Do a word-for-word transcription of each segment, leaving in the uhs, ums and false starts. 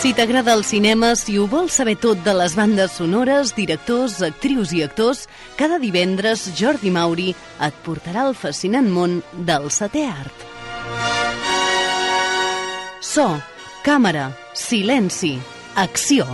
Si t'agrada el cinema, si ho vols saber tot de les bandes sonores, directors, actrius i actors, cada divendres Jordi Mauri et portarà al fascinant món del setè art. So, càmera, silenci, acció.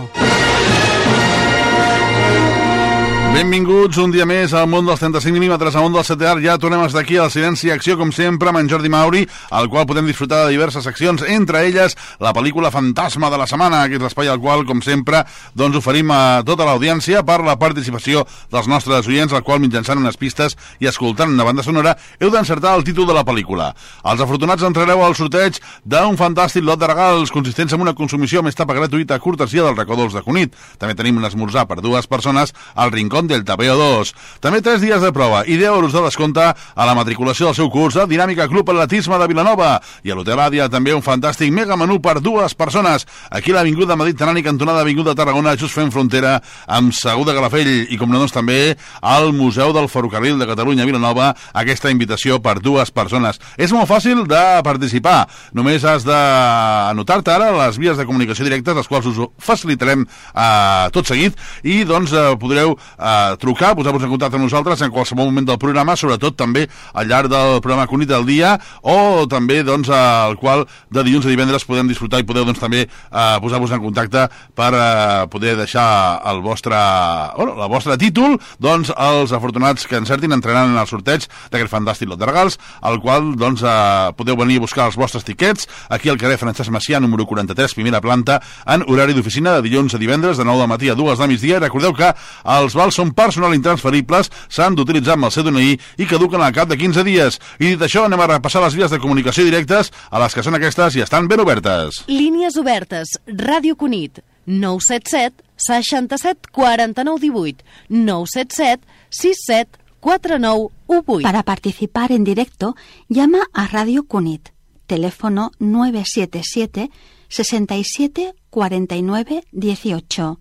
Benvinguts un dia més al món dels trenta-cinc mil·límetres, al món del setè art. Ja tornem a estar aquí al Silenci i Acció, com sempre, amb en Jordi Mauri, al qual podem disfrutar de diverses seccions, entre elles la pel·lícula Fantasma de la setmana, que és l'espai al qual, com sempre, doncs oferim a tota l'audiència per la participació dels nostres oients, al qual mitjançant unes pistes i escoltant una banda sonora heu d'encertar el títol de la pel·lícula. Els afortunats entrareu al sorteig d'un fantàstic lot de regals consistents en una consumició més tapa gratuïta a cortesia del Racó Dolç de Cunit. També tenim un esmorzar per dues persones al Rincón del Tapeo dos. També tres dies de prova i deu euros de descompte a la matriculació del seu curs a Dinàmica Club Atletisme de Vilanova. I a l'Hotel Àdia també un fantàstic mega menú per dues persones. Aquí a l'Avinguda Mediterrani, cantonada Avinguda Tarragona, just fent frontera amb Segur de Calafell. I com no, doncs també al Museu del Ferrocarril de Catalunya a Vilanova, aquesta invitació per dues persones. És molt fàcil de participar. Només has d'anotar-te ara les vies de comunicació directes, les quals us facilitarem eh, tot seguit, i doncs eh, podreu eh, trucar, posar-vos en contacte amb nosaltres en qualsevol moment del programa, sobretot també al llarg del programa Cunit del dia, o també doncs al qual de dilluns a divendres podem disfrutar i podeu doncs també eh, posar-vos en contacte per eh, poder deixar el vostre, bueno, el vostre títol. Doncs els afortunats que encertin entraran en el sorteig d'aquest fantàstic lot de regals, al qual doncs eh, podeu venir a buscar els vostres tiquets aquí al carrer Francesc Macià, número quaranta-tres, primera planta, en horari d'oficina de dilluns a divendres de nou del matí a dues de migdia. I recordeu que els vals són personal intransferibles, s'han d'utilitzar amb el C D N I i caduquen al cap de quinze dies. I dit això, anem a repassar les vies de comunicació directes, a les que són aquestes i estan ben obertes. Línies obertes. Ràdio Cunit. nou set set, seixanta-set, quaranta-nou, divuit. nou set set, sis set, quatre nou, u vuit. Para participar en directo, llama a Radio Cunit. Teléfono nueve siete siete, seis siete, cuatro nueve, uno ocho.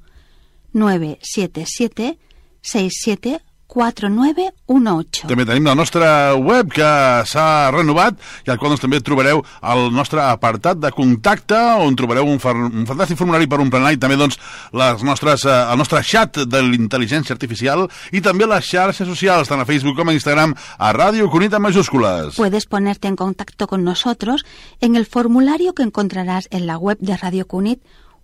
nueve siete siete, seis siete, cuatro nueve uno ocho. També tenim la nostra web, que s'ha renovat, i al qual doncs, també trobareu el nostre apartat de contacte, on trobareu un, un fantàstic formulari per omplir, i també doncs, les nostres, eh, el nostre xat de l'intel·ligència artificial, i també les xarxes socials, tant a Facebook com a Instagram, a Ràdio Cunit en majúscules. Puedes ponerte en contacto con nosotros en el formulario que encontrarás en la web de Radio Cunit,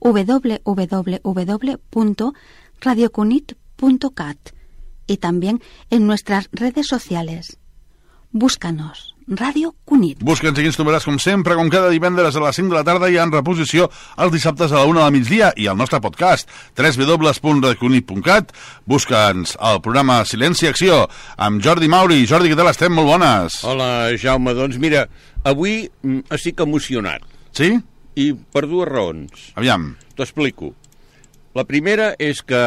w w w punto radio cunit punto cat, y también en nuestras redes sociales. Búscanos, Radio Cunit. Busca'ns i ens trobaràs, com sempre, com cada divendres a les cinc de la tarda, i en reposició els dissabtes a la una del migdia, i el nostre podcast, w w w punt radio cunit punt cat. Busca'ns el programa Silenci i Acció amb Jordi Mauri. Jordi, què tal estem? Molt bones. Hola, Jaume. Doncs mira, avui estic emocionat. Sí? I per dues raons. Aviam. T'ho explico. La primera és que,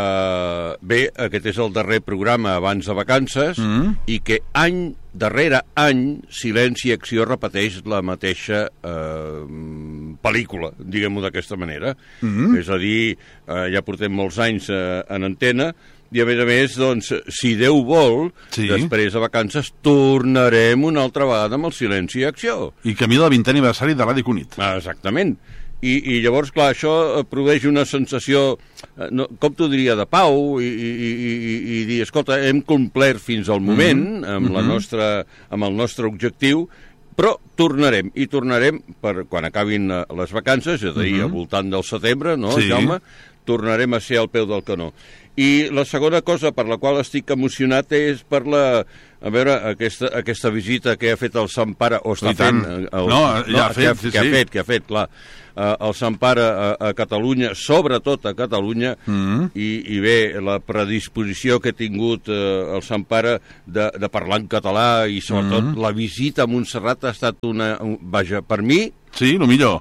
bé, aquest és el darrer programa abans de vacances, mm-hmm. i que any darrere any Silenci i Acció repeteix la mateixa eh, pel·lícula, diguem-ho d'aquesta manera. Mm-hmm. És a dir, eh, ja portem molts anys eh, en antena, i a més a més, doncs, si Déu vol, sí. després de vacances tornarem una altra vegada amb el Silenci i Acció. I camí del vintè aniversari de Ràdio Cunit. Ah, exactament. I, i llavors, clar, això produeix una sensació, eh, no, com t'ho diria, de pau, i, i, i, i dir, escolta, hem complert fins al moment mm-hmm. amb, la nostra, amb el nostre objectiu, però tornarem, i tornarem per quan acabin les vacances, és a dir, mm-hmm. al voltant del setembre, no, sí. Jaume? Tornarem a ser al peu del canó. I la segona cosa per la qual estic emocionat és per la... A veure, aquesta, aquesta visita que ha fet el Sant Pare, o està fent... El, no, ja ha fet, que ha, sí, que ha sí. fet, que ha fet, clar, uh, el Sant Pare a, a Catalunya, sobretot a Catalunya, mm-hmm. i, i bé, la predisposició que ha tingut uh, el Sant Pare de, de parlar en català, i sobretot mm-hmm. la visita a Montserrat ha estat una... Un, vaja, per mi... Sí, el millor.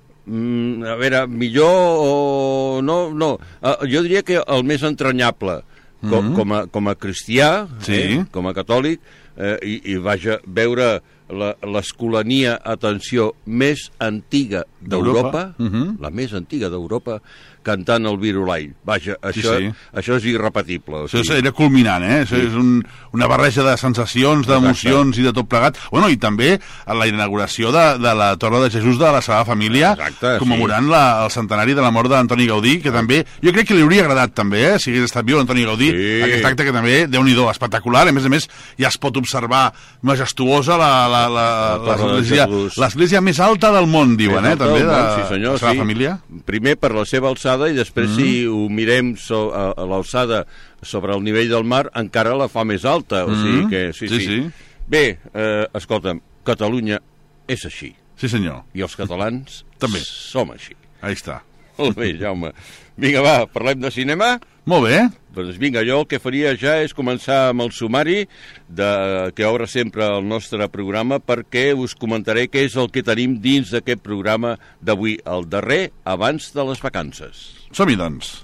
Mm, a veure, millor o... No, no. Uh, jo diria que el més entranyable, com, mm-hmm. com, a, com a cristià, sí. eh, com a catòlic, eh, i, i vaja, veure la, l'escolania, atenció, més antiga d'Europa, uh-huh. la més antiga d'Europa, cantant el Virolai. Vaja, això, sí, sí. això és irrepetible. O sigui. Això era culminant, eh? Això sí. és un, una barreja de sensacions, d'emocions i de tot plegat. Bueno, i també a la inauguració de, de la Torre de Jesús de la Sagrada Família, Exacte, commemorant sí. la, el centenari de la mort d'Antoni Gaudí, que també, jo crec que li hauria agradat també, eh? Si hagués estat viu Antoni Gaudí, sí. aquest acte que també, Déu-n'hi-do, espectacular. A més a més, ja es pot observar majestuosa la, la, la, la, l'església, l'església més alta del món, diuen, eh? També, de sí, senyor, la Sagrada sí. Família. Primer per la seva alçada i després mm. si ho mirem so, a, a l'alçada sobre el nivell del mar encara la fa més alta, o sigui que sí, sí. sí, sí. Bé, eh, escolta'm, Catalunya és així. Sí, senyor. I els catalans també som així. Ahí està. Molt bé, Jaume. Vinga, va, parlem de cinema? Molt bé. Doncs vinga, jo el que faria ja és començar amb el sumari de, que obre sempre el nostre programa, perquè us comentaré què és el que tenim dins d'aquest programa d'avui, el darrer abans de les vacances. Som-hi, doncs.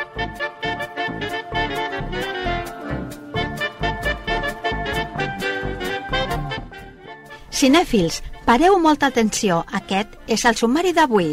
Cinèfils, pareu molta atenció. Aquest és el sumari d'avui.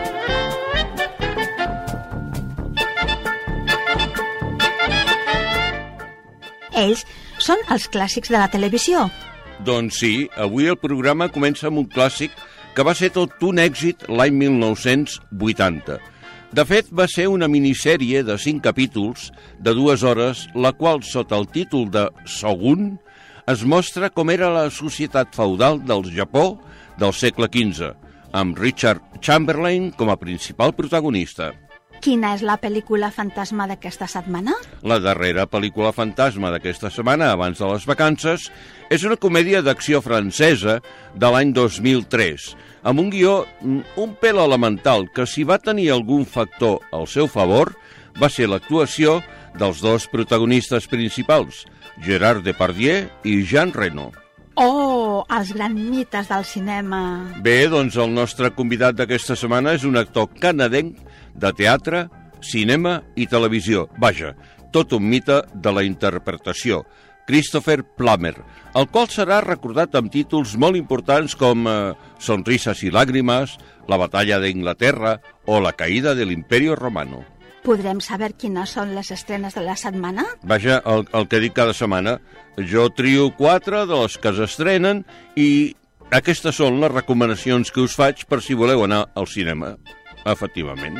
Ells són els clàssics de la televisió. Doncs sí, avui el programa comença amb un clàssic que va ser tot un èxit l'any mil nou-cents vuitanta. De fet, va ser una minissèrie de cinc capítols de dues hores, la qual, sota el títol de Shogun, es mostra com era la societat feudal del Japó del segle quinze, amb Richard Chamberlain com a principal protagonista. Quina és la pel·lícula fantasma d'aquesta setmana? La darrera pel·lícula fantasma d'aquesta setmana, abans de les vacances, és una comèdia d'acció francesa de l'any dos mil tres, amb un guió un pèl elemental que, si va tenir algun factor al seu favor, va ser l'actuació dels dos protagonistes principals, Gerard Depardieu i Jean Reno. Oh, els grans mites del cinema. Bé, doncs el nostre convidat d'aquesta setmana és un actor canadenc de teatre, cinema i televisió. Vaja, tot un mite de la interpretació, Christopher Plummer, el qual serà recordat amb títols molt importants com eh, Sonrisas y lágrimas, La batalla d'Inglaterra o La caída del Imperio Romano. Podrem saber quines són les estrenes de la setmana? Vaja, el, el que dic cada setmana. Jo trio quatre de les que s'estrenen i aquestes són les recomanacions que us faig per si voleu anar al cinema. Efectivament.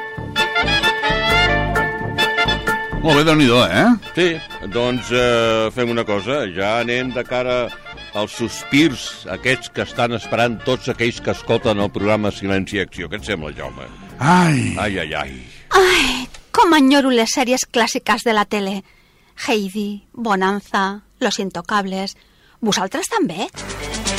Molt bé, Déu-n'hi-do, eh? Sí, doncs eh, fem una cosa. Ja anem de cara als sospirs aquests que estan esperant tots aquells que escolten el programa Silenci i Acció. Què et sembla, Jaume? Ai! Ai, ai, ai. Ai, com enyoro les sèries clàssiques de la tele. Heidi, Bonanza, Los Intocables... Vosaltres també?